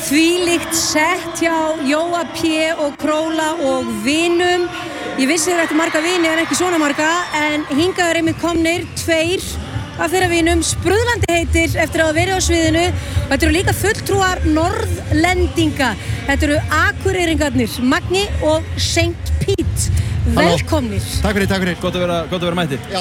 Þvílíkt sett hjá Jóa P. og Króla og vinum. Ég vissi þeir ættu marga vini en ekki svona marga, en hingað einmitt komnir tveir af þeirra vinum. Sprúðlandi heitir eftir að hafa verið á sviðinu. Og þetta eru líka fulltrúar Norðlendinga. Þetta eru Akureyringarnir, Magni og St. Pete. Velkomnir. Takk fyrir. Gott að vera mættir. Já.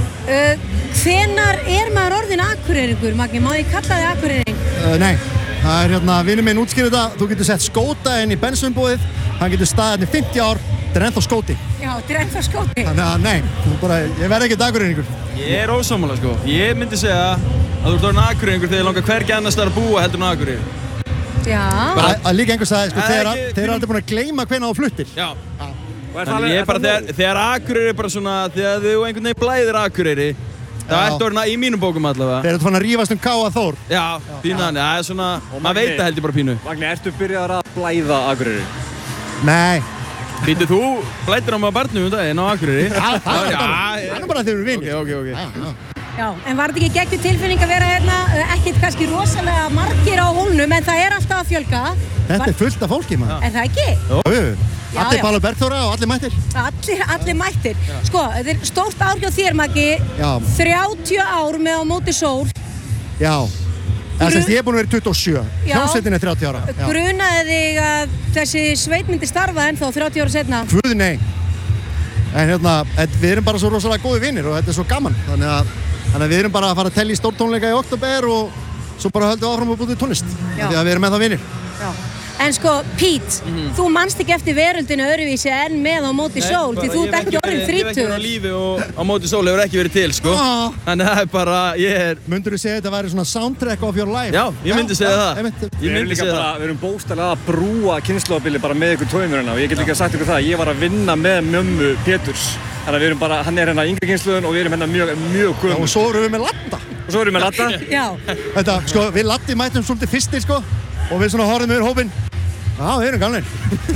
Hvenær maður orðinn Akureyringur, Magni? Má ég kalla þig Akureyring? Nei, það vinur minn útskýrði þetta. Þú getur sett skóta inn í bensunbúðið. Hann getur staðið í 50 ár. Þetta er ennþá skóti. Já, þetta er ennþá skóti. Þannig að nei, ég verð ekki Akureyringur. Ég er ósammála sko. Ég myndi segja að þú ert orðinn Akureyringur þegar þig langar hvergi annars staðar að búa heldur en Akureyri. Já. Að líka einhver sagði, sko, þeir eru aldrei búin að gleyma hvenær þú fluttir. Já. Þannig ég er bara, þegar Akureyri er bara svona, þegar þú einhvern veginn blæðir Akureyri, það ertu orðinn í mínum bókum allavega. Þeir eru fann að rífast K.A. Þór. Já, pínu þannig, það er svona, maður veit það held ég bara pínu. Magni, ertu byrjaðar að blæða Akureyri? Nei. Býttu þú, blæddir á maður barnum daginn á Akureyri? Það er bara þegar við erum vinir. Ok. Já, en var þetta ekki geggjur tilfinning að vera hérna, ekkert kannski rosalega margir á hólnum, en það er alltaf að fjölga. Þetta er fullt af fólki, maður. Er það ekki? Jú. Allir Pála Bergþóra og allir mættir. Allir mættir. Sko, þetta er stórt ár hjá þér, Maggi. Já. 30 ár með á móti sól. Já. Ég er búinn að vera 27. Hljómsveitin er 30 ára. Grunaði þig að þessi sveit myndi starfa ennþá 30 ára seinna? Guð nei. En við erum bara svo rosalega góði vinir og þetta er svo gaman. Þannig að við erum bara að fara að tella í stórtónleika í október og svo bara höldum við áfram að búið til tónlist. Því að við erum með það vinir. Já. En sko, Pete, þú manst ekki eftir veröldinu öðruvísi en með á móti sól, því þú ert ekki orðinn 30. Ég hef ekki verið á lífi og á móti sól hefur ekki verið til, sko. Þannig það er bara, Mundirðu segja þetta væri svona soundtrack of your life? Já, ég myndi segja það. Við erum bókstaflega að brúa kynslóðabili bara með ykkur tónumurina og ég get líka sagt ykkur það að ég var að vinna með mömmu Péturs. Þannig að við erum bara, hann er hérna yngri kynslóðin og við erum hérna mjög gömul. Já, og svo erum við með Latta. Já. Þetta, sko, við Latti mætum svolítið fyrstir, sko, og við svona horfum yfir hópinn. Já, við erum gamlir.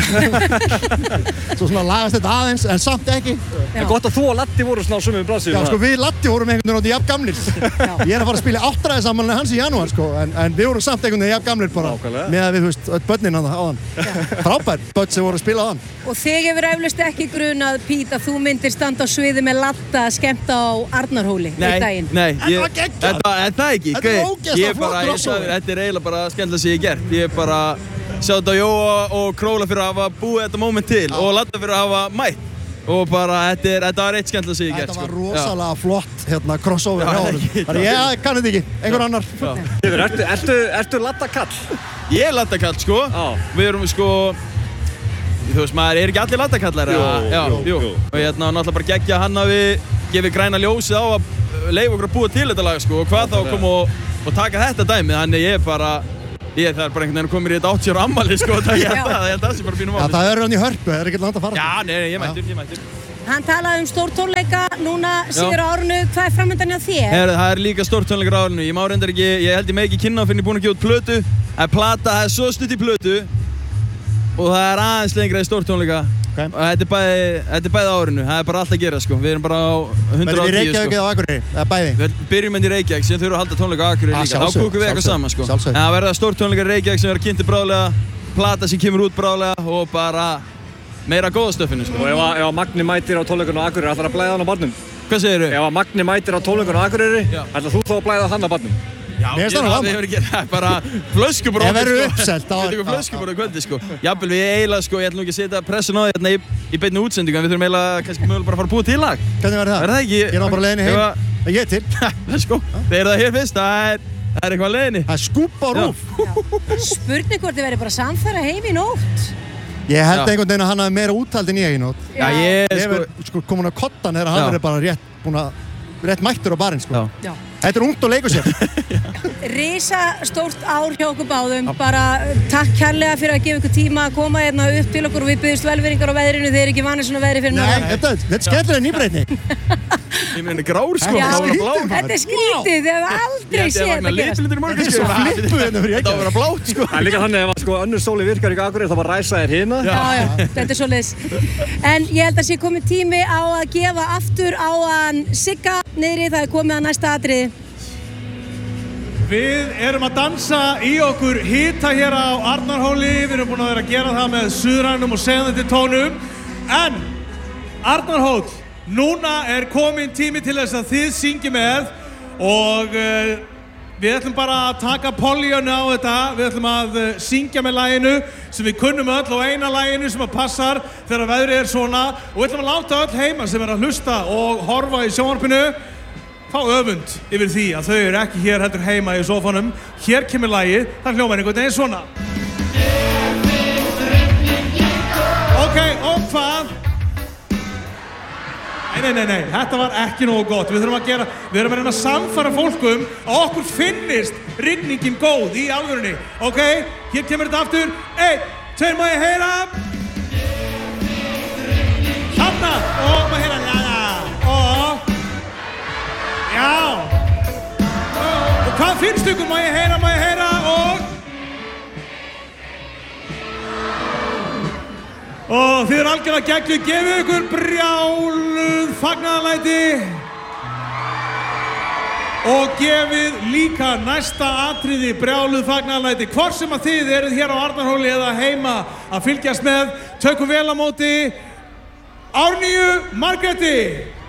Svo svona lagast þetta aðeins, en samt ekki. En gott að þú og Latti voru svona á sömu blaðsíðu. Já, sko, við Latti vorum einhvern veginn jafn gamlir. Ég er að fara að spila 8-ræðisafmælinu hans í janúar, sko, en við vorum samt einhvern veginn jafn gamlir bara. Með að við, þú veist, öll börnin áðan. Frábær börn sem voru að spila áðan. Og þig hefur eflaust ekki grunað, Pete, að þú myndir standa á sviði með Latta að skemmta á Arnarhóli í daginn. Nei, Þetta það ekki. Þetta er ógeðslega flott crossover. Þetta er eiginlega bara skemmtilega sem ég hef gert. Ég er bara sjá þetta á Jóa og Króla fyrir að hafa búið þetta moment til og Latta fyrir að hafa mætt. Og bara, þetta var eitt skemmtilega sem ég hef gert. Þetta var rosalega flott crossover hjá honum. Þannig ég kann þetta ekki, einhver annar. Ertu Latta kall? Ég er Latta kall, sko. Við erum, sko, þú veist, maður er ekki allir Latta kallar. Jú. Og náttúrulega bara geggja hann að við gefið græna ljósið á að leyfa okkur að búa til þetta lag, sko. Og hvað þá að koma og taka þetta dæmið. Þannig það er bara einhvern veginn komið í þetta 80 ára ammali, sko. Ég held að það sé bara fínum áli. Það er hann í Hörpu, það er ekkert langt að fara. Já, nei, ég mættur. Hann talaði stórtónleika núna síður á árinu. Hvað er framöndan hjá þér? Það er líka stórtónleikar á árinu. Ég má reyndar ekki, ég held ég með ekki kynna fyrir ég búinn að gefa út plötu. Það er svo stutt í plötu og það er aðeins lengra í stórtónleika. Og þetta er bæði á árinu. Það er bara allt að gera, sko. Við erum bara á 110, sko. Verðum við Reykjavík eða á Akureyri? Eða bæði? Við byrjum í Reykjavík, síðan þurfum við að halda tónleika á Akureyri líka. Þá kúkum við eitthvað saman, sko. En það verða stórtónleikar í Reykjavík sem verða kynntir bráðlega, plata sem kemur út bráðlega og bara meira góða stöffinu, sko. Og ef Magni mætir á tónleikunum á Akureyri, ætlar að blæða hann á barnum? Hvað segirðu? Ef Magni mætir á tónleikunum á Akureyri, ætlar þú þá að blæða hann á barnum? Já, það hefur ekki, það er bara flöskubróð. Það verður uppselt á. Þetta er eitthvað flöskubróð í kvöldi, sko. Jafnvel við eiginlega, sko, ég ætlum ekki að setja pressun á því hérna í beinni útsendingu, en við þurfum eiginlega kannski mögulega bara að fara að búa til lag. Hvernig verður það? Verður það ekki? Ég er bara leiðinni heim. Ég er til. Let's go. Þið eru það hér fyrst, það er eitthvað leiðinni. Það er skúpa á rúf. Spurning hvort þið verður bara samfara heim í nótt. Ég held einhvern veginn að hann hafi meira úthald en ég í nótt. Já, ég sko komin á kottan þegar hann verður bara rétt mættur á barinn, sko. Já. Þetta er ungt og leikur sér. Risa stórt ár hjá okkur báðum. Bara takk kærlega fyrir að gefa ykkur tíma að koma hérna upp til okkur og við biðjumst velvirðingar á veðrinu. Þið eru ekki vanir svona veðri fyrir norðan. Nei, þetta er skemmtilega nýbreytni. Ég meina grár, sko. Þetta er skrítið, þið hefur aldrei séð þetta gerast. Þetta var bara blátt, sko. Það er líka þannig ef önnur sóli virkar í Akureyri þá bara ræsa þér hina. Já, þetta er svoleiðis. En ég held að sé komið tími á að gefa aftur á hann Sigga niðri, það er komið að næsta atriði. Við erum að dansa í okkur hita hér á Arnarhóli. Við erum búin að vera að gera það með suðrænum og segðandi tónum. En Arnarhóll, núna kominn tími til þess að þið syngi með og við ætlum bara að taka pollíunni á þetta. Við ætlum að syngja með laginu sem við kunnum öll og eina laginu sem að passar þegar veðrið svona og við ætlum að láta öll heima sem að hlusta og horfa í sjónvarpinu fá öfund yfir því að þau ekki hér heldur heima í sófanum. Hér kemur lagið, það hljómar einhvern veginn svona. Ok, og hvað? Nei, þetta var ekki nógu gott. Við erum að reyna að samfara fólkum að okkur finnist rigningin góð í alvörunni. Ok, hér kemur þetta aftur. 1, 2, má ég heyra? Þarna, og má ég heyra, og já. Og hvað finnst ykkur? Má ég heyra, og þið algjörlega geggjuð, gefið ykkur brjáluð fagnaðarlæti og gefið líka næsta atriði brjáluð fagnaðarlæti. Hvort sem að þið eruð hér á Arnarhóli eða heima að fylgjast með, tökum vel á móti Árnýju Margréti.